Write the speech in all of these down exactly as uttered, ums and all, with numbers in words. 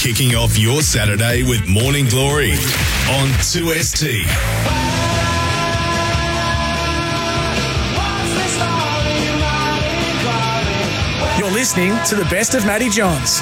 Kicking off your Saturday with Morning Glory on two S T. You're listening to the best of Matty Johns.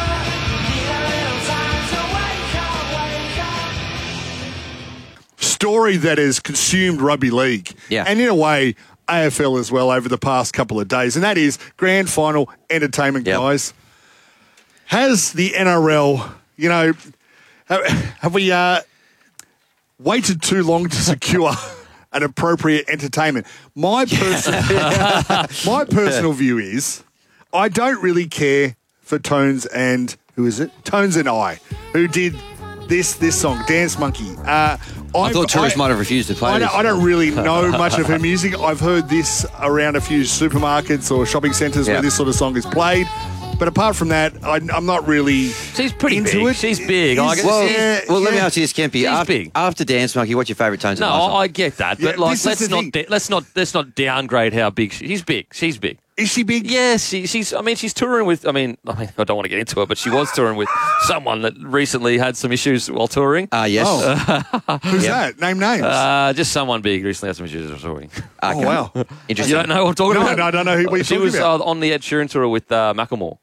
Story that has consumed rugby league. Yeah. And in a way, A F L as well over the past couple of days. And that is grand final entertainment, Yep. guys. Has the N R L, you know, have, have we uh, waited too long to secure an appropriate entertainment? My personal, my personal view is I don't really care for Tones and, who is it? Tones and I, who did this this song, Dance Monkey. Uh, I thought Tourist might have refused to play I this. don't, I don't really know much of her music. I've heard this around a few supermarkets or shopping centres Yeah. where this sort of song is played. But apart from that, I, I'm not really She's pretty into big. it. She's big. I Is- get- Well, Yeah, well let me yeah. ask you this, Kempy. She's After, big. after Dance Monkey, what's your favourite Tones No, and I song? I get that, Yeah, but like, this is let's the not thing. da- let's not let's not downgrade how big she, she's big. She's big. Is she big? Yes, she, she's. I mean, she's touring with. I mean, I mean, I don't want to get into it, but she was touring with someone that recently had some issues while touring. Ah, yes. Oh. Who's Yep. that? Name names. Uh, just someone big recently had some issues while touring. Okay. oh, wow. Interesting. You don't know what I'm talking No, about? no, I don't know who- what you're She talking was about. Uh, on the Ed Sheeran tour with uh, Macklemore.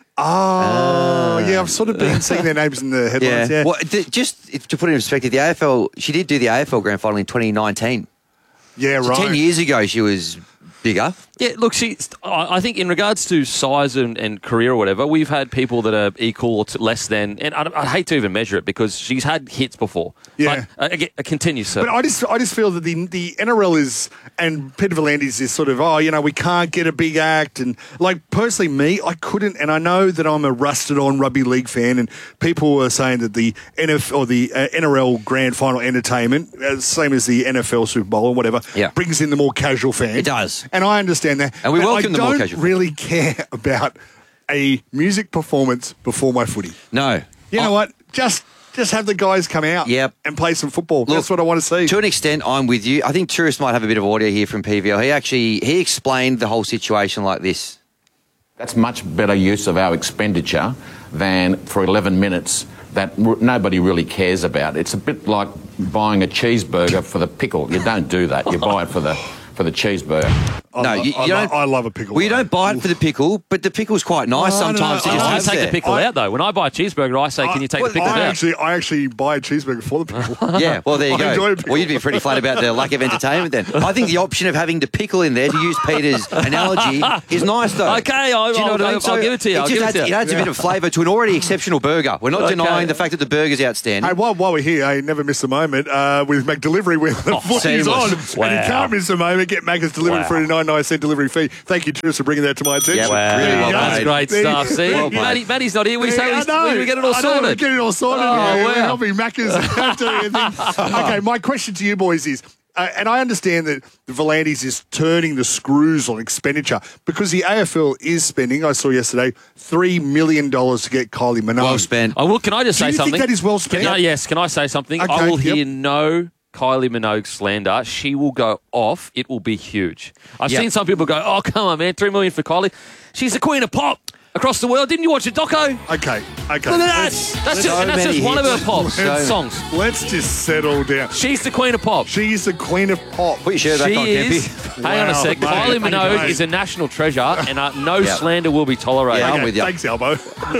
Oh, yeah, I've sort of been seeing their names in the Yeah. headlines. Yeah. Well, th- just if- to put it in perspective, the A F L, she did do the A F L grand final in twenty nineteen. Yeah, So right. ten years ago, she was bigger. Yeah, look, she. I I think in regards to size and, and career or whatever, we've had people that are equal or to less than, and I, I hate to even measure it because she's had hits before. Yeah. But, uh, again, uh, continue, sir. But I just, I just feel that the the N R L is, and Peter V'landys is sort of, oh, you know, we can't get a big act, and like personally, me, I couldn't, and I know that I'm a rusted on rugby league fan, and people were saying that the N F or the uh, N R L Grand Final entertainment, uh, same as the N F L Super Bowl or whatever, Yeah. brings in the more casual fan. It does. and I understand that, And we but welcome I the more don't casual fan. really care about a music performance before my footy. No. You know Oh, what? Just. Just have the guys come out Yep. and play some football. Look, That's what I want to see. To an extent, I'm with you. I think Tourist might have a bit of audio here from P V L. He actually he explained the whole situation like this. That's much better use of our expenditure than for eleven minutes that r- nobody really cares about. It's a bit like buying a cheeseburger for the pickle. You don't do that. You buy it for the for the cheeseburger. I no, lo- you, I you lo- don't. I love a pickle. Well, you don't buy it for the pickle, but the pickle's quite nice Oh, no, sometimes. no, to I just I have take the there. pickle I- out though. When I buy a cheeseburger, I say, "Can you take well, the pickle I out?" actually, I actually buy a cheeseburger for the pickle. Yeah, well, there you I enjoy go. a pickle. Well, you'd be pretty flat about the lack of entertainment then. I think the option of having the pickle in there, to use Peter's analogy, is nice though. Okay, I'll- Do you know I'll- what I mean? I'll give it to you, It I'll just give it adds, to you. it adds a bit of flavour to an already exceptional burger. We're not Okay. denying the fact that the burger's outstanding. Hey, while, while we're here, I never miss a moment uh, with McDelivery when the footy's on. seamless. And you Wow. can't miss a moment. Get Macca's delivered Wow. for a ninety-nine cent delivery fee. Thank you, Cheers, for bringing that to my attention. Yeah, Wow, Really well that's played. great There you stuff. go. See, Well played. Matty, Matty's not here. We say I we, know. we get it all I know, sorted. we get it all sorted. Oh, yeah, wow. Helping Macca's do anything. Okay, my question to you boys is, uh, and I understand that the V'landys is turning the screws on expenditure because the A F L is spending, I saw yesterday, three million dollars to get Kylie Minogue. Well spent. I will. Can I just Do say you think something? that is well spent? Can I- yes. Can I say something? Okay, I will yep. hear no Kylie Minogue slander. She will go off. It will be huge. I've Yep. seen some people go, "Oh, come on, man, three million for Kylie. She's the queen of pop across the world." Didn't you watch the doco? Okay, okay. Look at that. Let's- That's so just, and that's many just one of her hits. pop So- songs. Let's just settle down. She's the queen of pop. She's the queen of pop. Put your shirt back She on, is. Kempy. Hang on a Wow, sec. mate, Kylie mate, Minogue mate. is a national treasure, and uh, no Yeah. slander will be tolerated. Yeah, I'm Okay, with you. Thanks, Albo.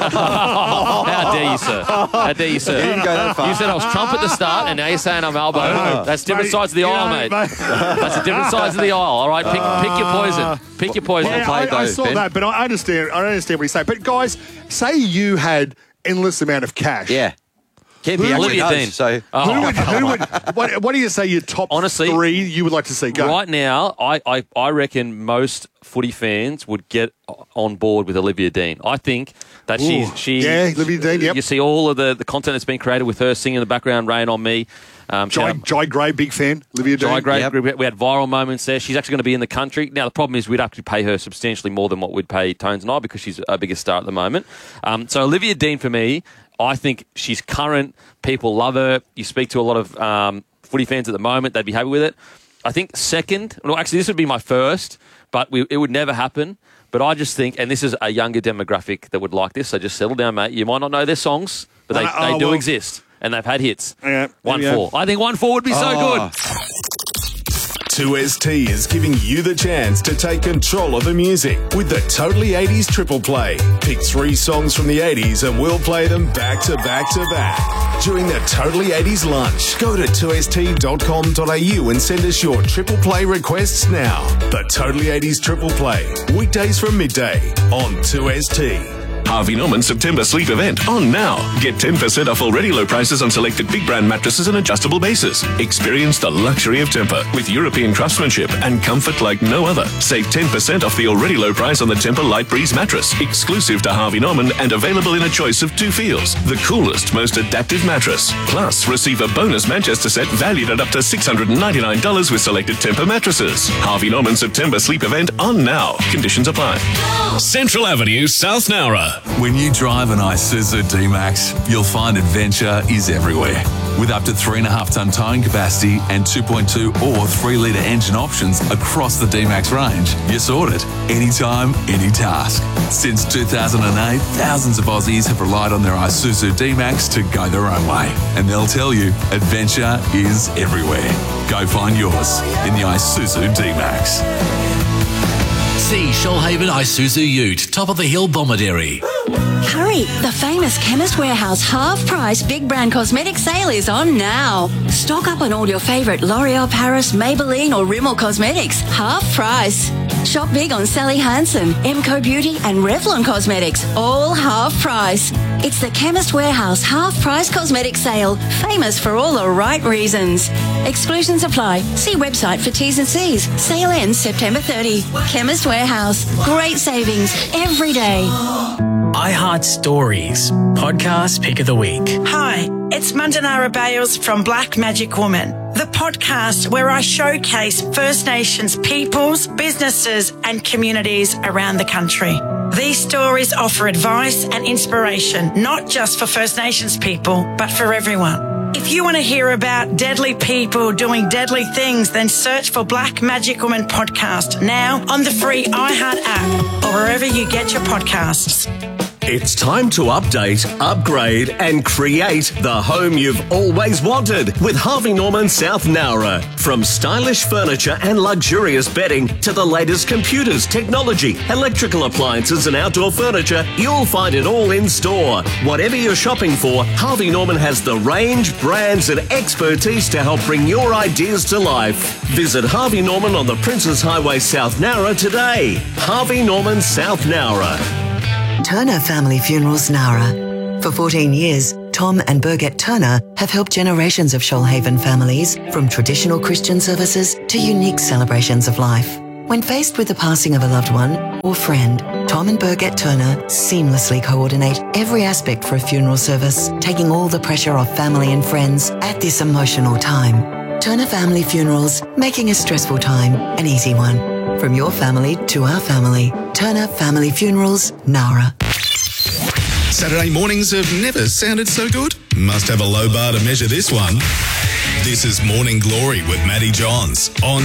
How dare you, sir? How dare you, sir? You didn't go that far. You said I was Trump at the start, and now you're saying I'm Albo. know. That's different Mate, sides of the you aisle, know, mate. mate. That's a different sides of the aisle. All right, pick, pick your poison. Pick your poison. Yeah, played, I, I though, saw Ben. that, but I understand. I understand what he's saying. But guys, say you had endless amount of cash. Yeah. Kempy actually Olivia does. Dean. So, Who would? Who would? What, what do you say? Your top Honestly, three you would like to see? Go. Right now, I, I, I reckon most footy fans would get on board with Olivia Dean. I think that Ooh. she's she. Yeah, Olivia Dean, yep. You see all of the, the content that's been created with her singing in the background, "Rain on Me." Um, she Jai, had- Jai Gray, big fan. Olivia Dean. Jai Gray, Yep. we had viral moments there. She's actually going to be in the country. Now, the problem is we'd have to pay her substantially more than what we'd pay Tones and I because she's a bigger star at the moment. Um, so Olivia Dean, for me, I think she's current. People love her. You speak to a lot of um, footy fans at the moment. They'd be happy with it. I think second, well, actually, this would be my first, but we, it would never happen. But I just think, and this is a younger demographic that would like this, so just settle down, mate. You might not know their songs, but they, Uh, oh, they do well. exist, and they've had hits. Yeah, one there we four. go. I think one four would be so Oh. good. two S T is giving you the chance to take control of the music with the Totally eighties Triple Play. Pick three songs from the eighties and we'll play them back to back to back during the Totally eighties lunch. Go to two S T dot com dot a u and send us your Triple Play requests now. The Totally eighties Triple Play, weekdays from midday on two S T. Harvey Norman September Sleep Event on now. Get ten percent off already low prices on selected big brand mattresses and adjustable bases. Experience the luxury of Tempur with European craftsmanship and comfort like no other. Save ten percent off the already low price on the Tempur Light Breeze mattress, exclusive to Harvey Norman and available in a choice of two feels. The coolest, most adaptive mattress. Plus, receive a bonus Manchester set valued at up to six hundred ninety-nine dollars with selected Tempur mattresses. Harvey Norman September Sleep Event on now. Conditions apply. Central Avenue, South Nowra. When you drive an Isuzu D-Max, you'll find adventure is everywhere. With up to three and a half tonne towing capacity and two point two or three litre engine options across the D-Max range, you're sorted. Anytime, any task. Since two thousand eight, thousands of Aussies have relied on their Isuzu D-Max to go their own way. And they'll tell you, adventure is everywhere. Go find yours in the Isuzu D-Max. See Shoalhaven Isuzu Ute, top of the hill, Bomaderry. Hurry! The famous Chemist Warehouse half-price big brand cosmetic sale is on now. Stock up on all your favourite L'Oreal Paris, Maybelline or Rimmel cosmetics. Half price. Shop big on Sally Hansen, Emco Beauty and Revlon Cosmetics. All half price. It's the Chemist Warehouse half-price cosmetic sale. Famous for all the right reasons. Exclusions apply. See website for T's and C's. Sale ends September thirtieth. Chemist Warehouse. Great savings every day. iHeart Stories, podcast pick of the week. Hi, it's Mandanara Bales from Black Magic Woman, the podcast where I showcase First Nations peoples, businesses and communities around the country. These stories offer advice and inspiration, not just for First Nations people, but for everyone. If you want to hear about deadly people doing deadly things, then search for Black Magic Woman podcast now on the free iHeart app or wherever you get your podcasts. It's time to update, upgrade and create the home you've always wanted with Harvey Norman South Nowra. From stylish furniture and luxurious bedding to the latest computers, technology, electrical appliances and outdoor furniture, you'll find it all in store. Whatever you're shopping for, Harvey Norman has the range, brands and expertise to help bring your ideas to life. Visit Harvey Norman on the Princes Highway South Nowra today. Harvey Norman South Nowra. Turner Family Funerals Nowra. For fourteen years, Tom and Birgit Turner have helped generations of Shoalhaven families, from traditional Christian services to unique celebrations of life. When faced with the passing of a loved one or friend, Tom and Birgit Turner seamlessly coordinate every aspect for a funeral service, taking all the pressure off family and friends at this emotional time. Turner Family Funerals, making a stressful time an easy one. From your family to our family, Turner Family Funerals, Nowra. Saturday mornings have never sounded so good. Must have a low bar to measure this one. This is Morning Glory with Matty Johns on